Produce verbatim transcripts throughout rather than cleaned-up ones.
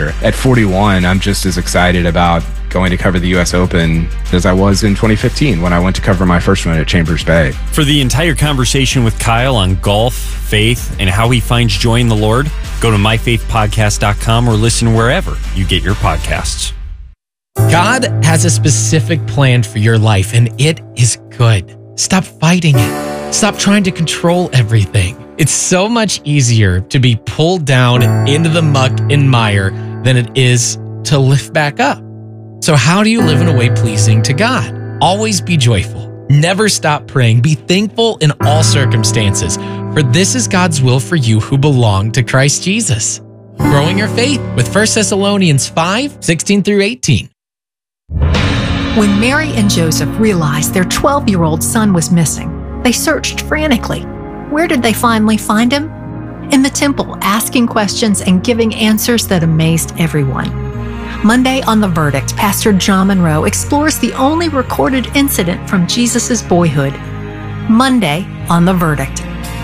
wonder. At forty-one, I'm just as excited about going to cover the U S Open as I was in twenty fifteen when I went to cover my first one at Chambers Bay. For the entire conversation with Kyle on golf, faith, and how he finds joy in the Lord, go to my faith podcast dot com or listen wherever you get your podcasts. God has a specific plan for your life, and it is good. Stop fighting it. Stop trying to control everything. It's so much easier to be pulled down into the muck and mire than it is to lift back up. So how do you live in a way pleasing to God? Always be joyful. Never stop praying. Be thankful in all circumstances, for this is God's will for you who belong to Christ Jesus. Growing your faith with First Thessalonians five, sixteen through eighteen. When Mary and Joseph realized their twelve-year-old son was missing, they searched frantically. Where did they finally find him? In the temple, asking questions and giving answers that amazed everyone. Monday on The Verdict, Pastor John Monroe explores the only recorded incident from Jesus' boyhood. Monday on The Verdict.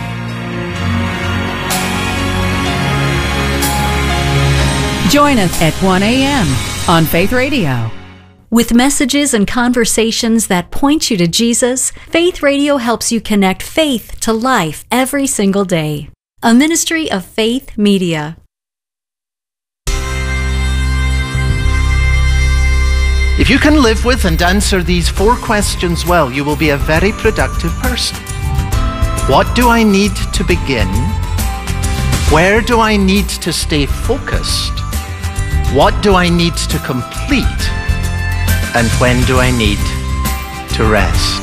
Join us at one a.m. on Faith Radio. With messages and conversations that point you to Jesus, Faith Radio helps you connect faith to life every single day. A ministry of Faith Media. If you can live with and answer these four questions well, you will be a very productive person. What do I need to begin? Where do I need to stay focused? What do I need to complete? And when do I need to rest?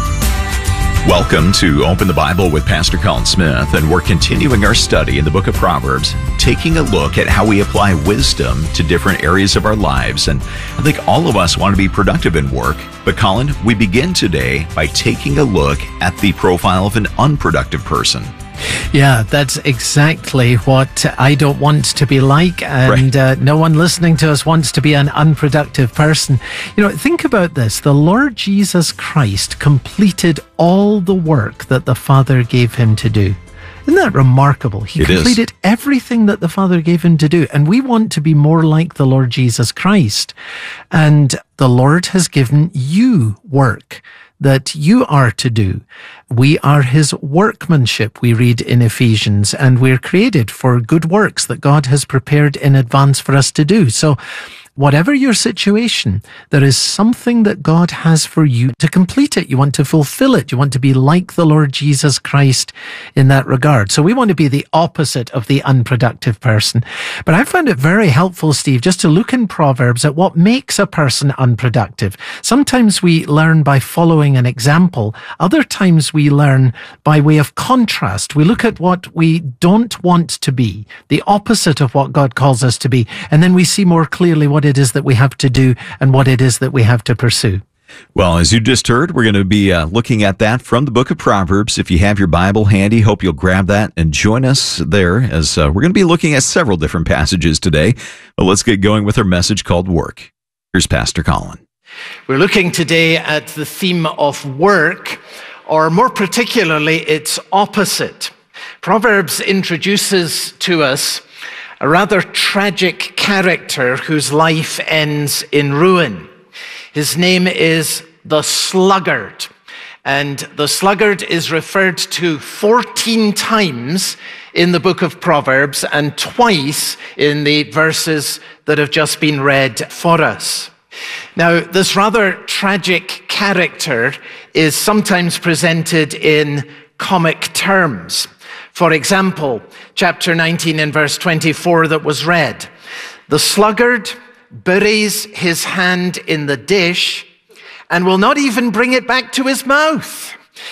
Welcome to Open the Bible with Pastor Colin Smith, and we're continuing our study in the book of Proverbs, taking a look at how we apply wisdom to different areas of our lives. And I think all of us want to be productive in work, but Colin, we begin today by taking a look at the profile of an unproductive person. Yeah, that's exactly what I don't want to be like, and right. uh, no one listening to us wants to be an unproductive person. You know, think about this. The Lord Jesus Christ completed all the work that the Father gave him to do. Isn't that remarkable? He it completed is. everything that the Father gave him to do, and we want to be more like the Lord Jesus Christ. And the Lord has given you work that you are to do. We are his workmanship, we read in Ephesians, and we're created for good works that God has prepared in advance for us to do. So whatever your situation, there is something that God has for you to complete it. You want to fulfill it. You want to be like the Lord Jesus Christ in that regard. So we want to be the opposite of the unproductive person. But I found it very helpful, Steve, just to look in Proverbs at what makes a person unproductive. Sometimes we learn by following an example. Other times we learn by way of contrast. We look at what we don't want to be, the opposite of what God calls us to be, and then we see more clearly what it is that we have to do and what it is that we have to pursue. Well, as you just heard, we're going to be uh, looking at that from the book of Proverbs. If you have your Bible handy, hope you'll grab that and join us there, as uh, we're going to be looking at several different passages today. But let's get going with our message called Work. Here's Pastor Colin. We're looking today at the theme of work, or more particularly, its opposite. Proverbs introduces to us a rather tragic character whose life ends in ruin. His name is the sluggard, and the sluggard is referred to fourteen times in the book of Proverbs and twice in the verses that have just been read for us. Now, this rather tragic character is sometimes presented in comic terms. For example, chapter nineteen and verse twenty-four that was read, the sluggard buries his hand in the dish and will not even bring it back to his mouth.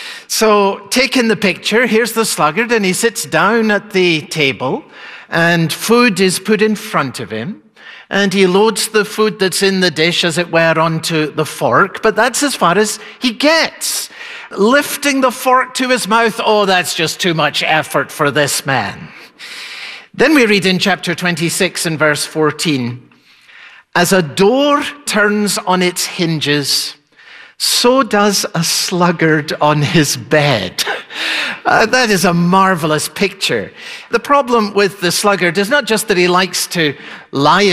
So take in the picture, here's the sluggard, and he sits down at the table and food is put in front of him. And he loads the food that's in the dish, as it were, onto the fork, but that's as far as he gets. Lifting the fork to his mouth, oh, that's just too much effort for this man. Then we read in chapter twenty-six and verse fourteen, as a door turns on its hinges, so does a sluggard on his bed. Uh, that is a marvelous picture. The problem with the sluggard is not just that he likes to lie